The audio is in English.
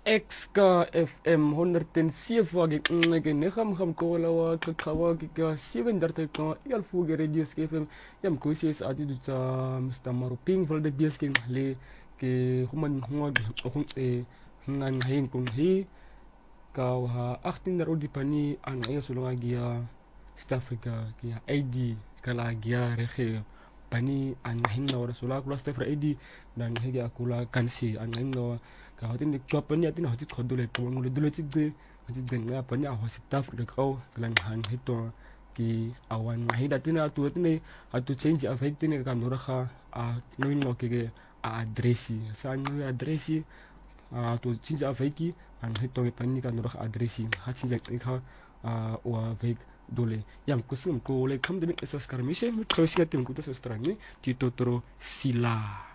Exka FM 107.9 necham kola kakawa kika 37 alfu radio FM yam kusis ati duta Mr. Maruping vol de biesking le ke human huad okung ngan hayin kung hi kau ha 18 rodi pani an ayo sulunga gia South Africa kia ID kala gia rehe pani an hinna ora sula kula South Africa ID dan hege akula kansi an hinna ka hotin de kwa pani atin hotit khodule ko ngule dule chidde hotit denga pani a South Africa kau klan han hito ki awan hida tina tu tine atu change of hitine ka noraha a no kege a adresi san adresi to change of hiki an hito pani ka noraha adresi ha change ka wa veg dole yang kusum ko le kam de esas karmise mit khawsiatim kuto sa strani tito tro sila